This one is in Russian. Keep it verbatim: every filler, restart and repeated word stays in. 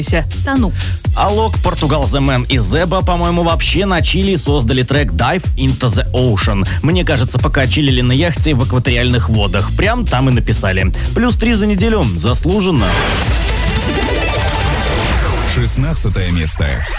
тону. Алок, Португал The Man и Зеба, по-моему, вообще на Чили создали трек Dive into the Ocean. Мне кажется, пока чилили на яхте в экваториальных водах. Прям там и написали. Плюс три за неделю. Заслуженно. шестнадцатое место.